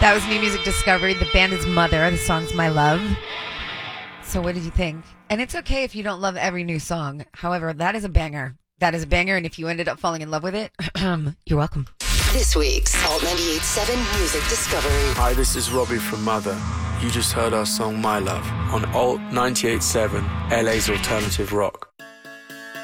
That was New Music Discovery. The band is Mother. The song's My Love. So what did you think? And it's okay if you don't love every new song. However, that is a banger. That is a banger, and if you ended up falling in love with it, you're welcome. This week's Alt 98.7 Music Discovery. Hi, this is Robbie from Mother. You just heard our song My Love on Alt 98.7, LA's alternative rock.